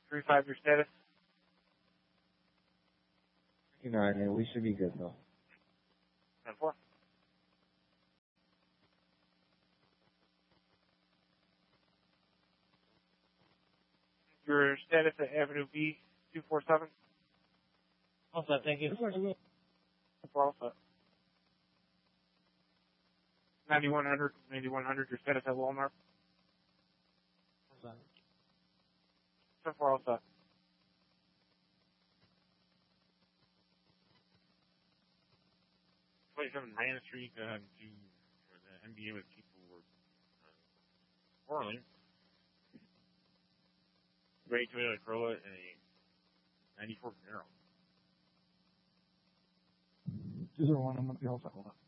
3-5 your status. 59, we should be good though. 10-4. Your status at Avenue B, 247. All set, thank you. 10-4 all set. 9100, your status at Walmart. All set. 10-4 all set. 27 Main Street to where the NBA with people were quarreling. Gray Toyota Corolla and a 94 Camaro. 201, I'm going to be all set. Hold on.